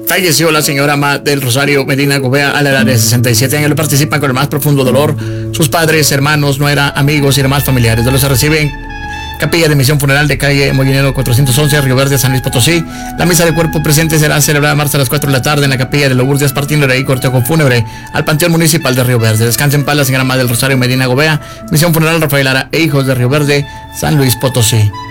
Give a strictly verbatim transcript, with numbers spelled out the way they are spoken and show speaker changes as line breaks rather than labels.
Falleció la señora Ma del Rosario Medina Gobea a la edad de sesenta y siete años. Le participan con el más profundo dolor sus padres, hermanos, nuera, amigos y demás familiares. De los se reciben Capilla de Misión Funeral de calle Molinero cuatrocientos once, Río Verde, San Luis Potosí. La misa de cuerpo presente será celebrada martes a las cuatro de la tarde en la Capilla de Lourdes, partiendo de ahí cortejo fúnebre al Panteón Municipal de Río Verde. Descansa en paz la señora Ma del Rosario Medina Gobea, Misión Funeral Rafael Lara e hijos de Río Verde, San Luis Potosí.